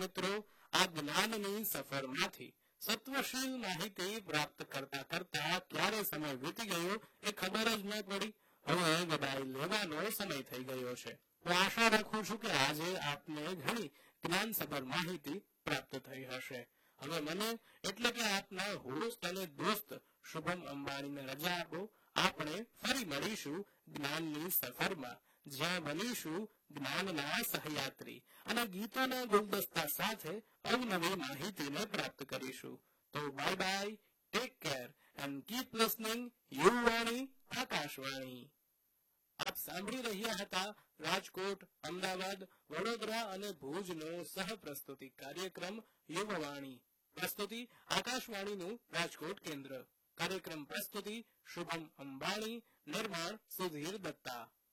મિત્રો, આ જ્ઞાનની સફરમાંથી સત્વશીલ માહિતી પ્રાપ્ત કરતા કરતા ક્યારે સમય વીતી ગયો એ ખબર જ ન પડી. હવે વિદાય લેવાનો સમય થઈ ગયો છે. હું આશા રાખું છું કે આજે આપને ઘણી જ્ઞાનસભર માહિતી પ્રાપ્ત થઈ હશે. હવે મને એટલે કે આપના હોસ્ટ અને દોસ્ત શુભમ અંબાણીને રજા આપો. આપણે ફરી મળીશું જ્ઞાનની સફરમાં, જ્યાં બનીશું જ્ઞાનના સહયાત્રી અને ગીતોના ગુલદસ્તા સાથે અવનવી માહિતીને પ્રાપ્ત કરીશું. તો bye bye, take care and keep listening યુવાણી Akashvani. આપ સાંભળી રહ્યા હતા રાજકોટ, અમદાવાદ, વડોદરા અને ભુજનો સહપ્રસ્તુતિ કાર્યક્રમ યુવવાણી. પ્રસ્તુતિ આકાશવાણીનું રાજકોટ કેન્દ્ર. કાર્યક્રમ પ્રસ્તુતિ શુભમ અંબાણી. નિર્માણ સુધીર દત્તા.